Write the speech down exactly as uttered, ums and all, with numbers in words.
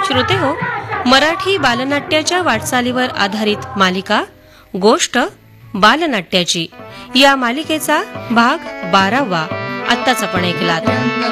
श्रोते हो, मराठी बालनाट्याच्या वाटचालीवर आधारित मालिका गोष्ट बालनाट्याची या मालिकेचा भाग बारावा आत्ताच आपण ऐकलात.